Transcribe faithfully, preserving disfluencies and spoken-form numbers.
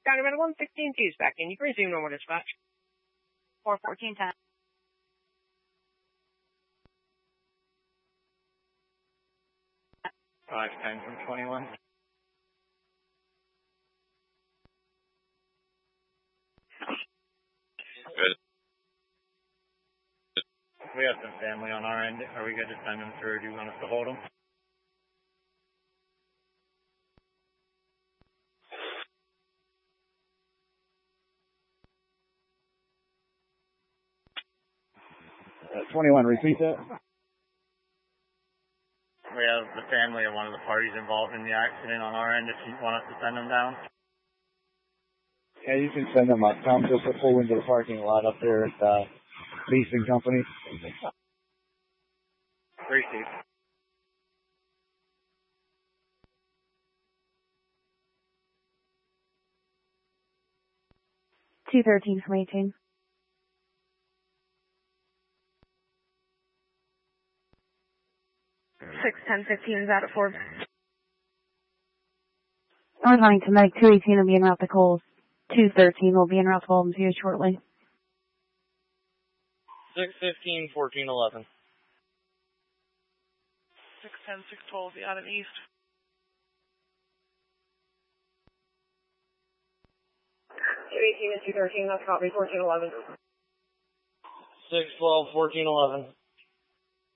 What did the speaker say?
County Medical one sixteen T's back in. You can resume normal dispatch. four fourteen ten. five ten from twenty-one. Good. We have some family on our end. Are we good to send them through, or do you want us to hold them? Uh, twenty-one, repeat that. We have the family of one of the parties involved in the accident on our end if you want us to send them down. Yeah, you can send them up. Tom just to pull into the parking lot up there at uh, Leasing Company. Receive. two thirteen from eighteen. six ten fifteen is out at four. North Huntington Medic two eighteen will be en route to Coles. two thirteen will be en route to Walden View shortly. six fifteen, fourteen eleven. six ten, six twelve, the out and east. two eighteen and two thirteen, that's copy, fourteen eleven. six twelve, fourteen eleven.